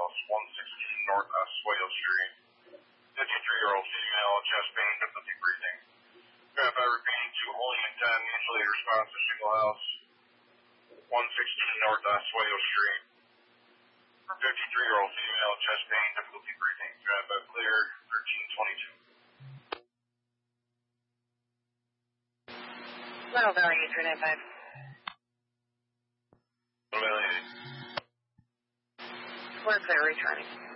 House, 116 North Oswego Street. 53-year-old female, chest pain, difficulty breathing. Verify repeating to only in 10, usually response to single house, 116 North Oswego Street. 53-year-old female, chest pain, difficulty breathing. Verify clear, 1322. Little Valley 395. Little Valley 8. We're clear returning.